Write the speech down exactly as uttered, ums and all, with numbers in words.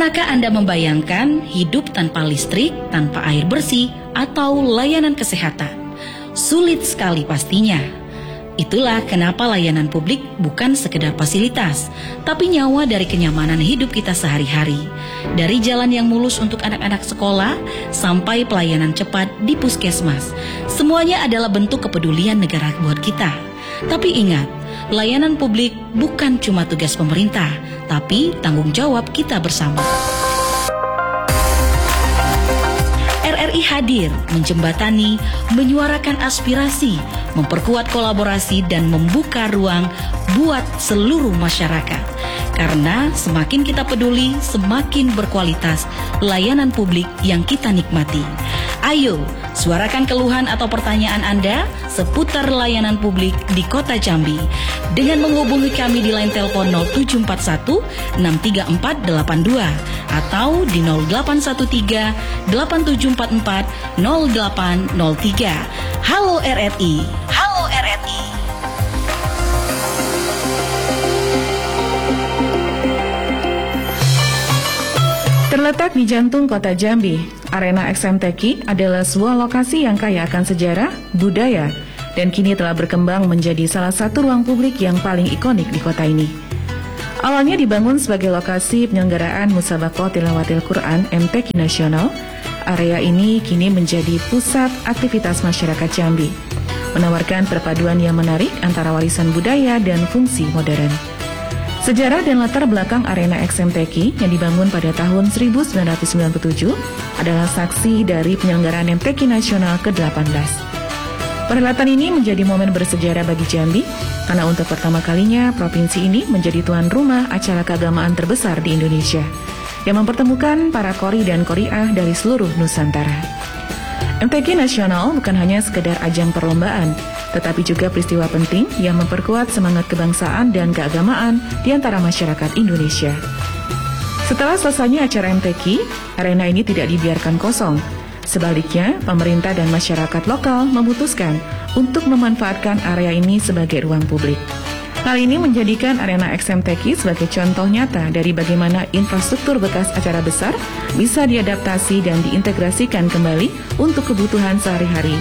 Pernahkah Anda membayangkan hidup tanpa listrik, tanpa air bersih, atau layanan kesehatan? Sulit sekali pastinya. Itulah kenapa layanan publik bukan sekedar fasilitas, tapi nyawa dari kenyamanan hidup kita sehari-hari. Dari jalan yang mulus untuk anak-anak sekolah, sampai pelayanan cepat di puskesmas. Semuanya adalah bentuk kepedulian negara buat kita. Tapi ingat, layanan publik bukan cuma tugas pemerintah, tapi tanggung jawab kita bersama. R R I hadir menjembatani, menyuarakan aspirasi, memperkuat kolaborasi dan membuka ruang buat seluruh masyarakat. Karena semakin kita peduli, semakin berkualitas layanan publik yang kita nikmati. Ayo, suarakan keluhan atau pertanyaan Anda seputar layanan publik di Kota Jambi dengan menghubungi kami di line telepon nol tujuh empat satu enam tiga empat delapan dua atau di nol delapan satu tiga delapan tujuh empat empat nol delapan nol tiga. Halo R R I. Halo R R I. Terletak di jantung kota Jambi, Arena X M T Q adalah sebuah lokasi yang kaya akan sejarah, budaya, dan kini telah berkembang menjadi salah satu ruang publik yang paling ikonik di kota ini. Awalnya dibangun sebagai lokasi penyelenggaraan Musabaqah Tilawatil Quran M T Q Nasional, area ini kini menjadi pusat aktivitas masyarakat Jambi, menawarkan perpaduan yang menarik antara warisan budaya dan fungsi modern. Sejarah dan latar belakang Arena X M T Q yang dibangun pada tahun seribu sembilan ratus sembilan puluh tujuh adalah saksi dari penyelenggaraan M T Q Nasional ke delapan belas. Perhelatan ini menjadi momen bersejarah bagi Jambi karena untuk pertama kalinya provinsi ini menjadi tuan rumah acara keagamaan terbesar di Indonesia yang mempertemukan para qori dan qoriah dari seluruh Nusantara. M T Q Nasional bukan hanya sekedar ajang perlombaan, tetapi juga peristiwa penting yang memperkuat semangat kebangsaan dan keagamaan di antara masyarakat Indonesia. Setelah selesainya acara M T Q, arena ini tidak dibiarkan kosong. Sebaliknya, pemerintah dan masyarakat lokal memutuskan untuk memanfaatkan area ini sebagai ruang publik. Hal ini menjadikan Arena X M T Q sebagai contoh nyata dari bagaimana infrastruktur bekas acara besar bisa diadaptasi dan diintegrasikan kembali untuk kebutuhan sehari-hari